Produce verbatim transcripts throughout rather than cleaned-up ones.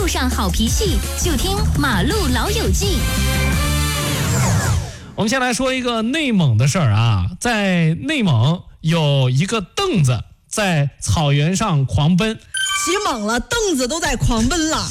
上好脾气，就听马路老友记。 我们先来说一个内蒙的事儿啊，在内蒙有一个凳子在草原上狂奔， 起猛了，凳子都在狂奔了。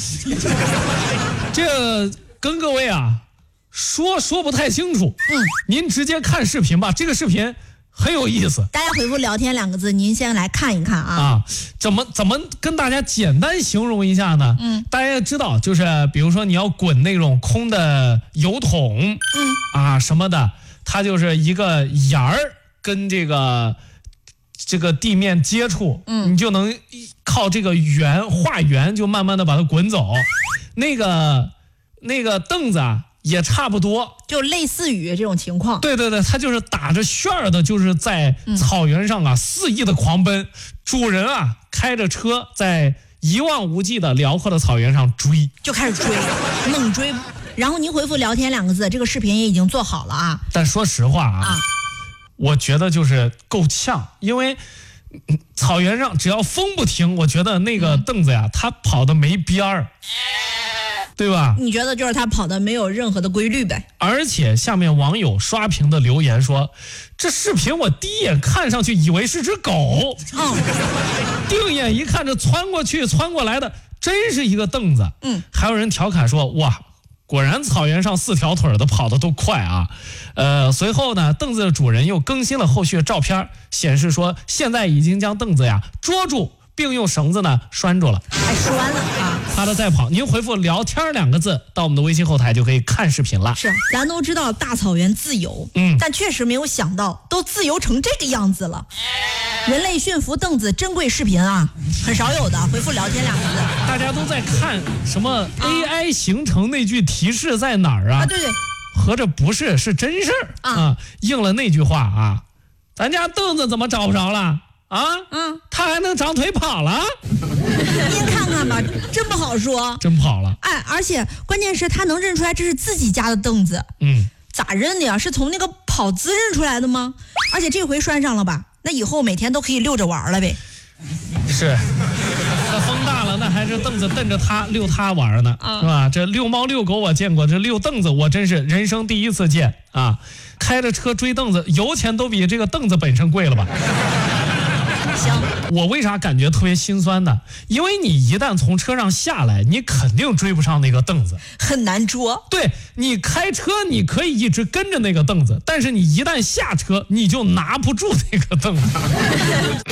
这跟各位啊说说不太清楚，嗯，您直接看视频吧，这个视频很有意思。 大家回复聊天两个字，您先来看一看啊。 啊，怎么怎么跟大家简单形容一下呢？嗯，大家知道，就是比如说你要滚那种空的油桶，嗯啊什么的，它就是一个沿儿跟这个这个地面接触，嗯，你就能靠这个圆画圆，就慢慢的把它滚走。那个那个凳子啊。也差不多， 就类似于这种情况。 对对对，他就是打着旋儿的，就是在草原上啊、嗯、肆意的狂奔。主人啊开着车在一望无际的辽阔的草原上追， 就开始追，猛追。然后您回复聊天两个字，这个视频也已经做好了啊。 但说实话啊，啊我觉得就是够呛，因为草原上只要风不停，我觉得那个凳子呀，它跑的没边儿。对吧？ 你觉得就是他跑的没有任何的规律呗？ 而且下面网友刷屏的留言说，这视频我第一眼看上去以为是只狗，嗯，定眼一看，这窜过去窜过来的真是一个凳子。嗯，还有人调侃说，哇，果然草原上四条腿的跑得都快啊。呃，随后呢，凳子的主人又更新了后续的照片，显示说现在已经将凳子呀捉住，并用绳子呢拴住了。 还拴了啊！ 怕他再跑，您回复聊天两个字到我们的微信后台就可以看视频了。 是，咱都知道大草原自由，嗯，但确实没有想到都自由成这个样子了。人类驯服凳子珍贵视频啊，很少有的。回复聊天两个字， 大家都在看什么 A I 形成那句提示在哪儿啊？ 啊，对对， 合着不是是真事儿 啊, 啊！应了那句话啊，咱家凳子怎么找不着了？啊，嗯，他还能长腿跑了？ 您看看吧，真不好说， 真跑了。 哎，而且关键是他能认出来这是自己家的凳子，嗯，咋认的呀？是从那个跑姿认出来的吗？而且这回拴上了吧？那以后每天都可以溜着玩了呗。 是，那风大了，那还是凳子蹬着它溜它玩呢，啊、是吧？这遛猫遛狗我见过，这遛凳子我真是人生第一次见啊！开着车追凳子，油钱都比这个凳子本身贵了吧？行，我为啥感觉特别心酸呢？因为你一旦从车上下来，你肯定追不上那个凳子， 很难捉。 对，你开车你可以一直跟着那个凳子，但是你一旦下车，你就拿不住那个凳子。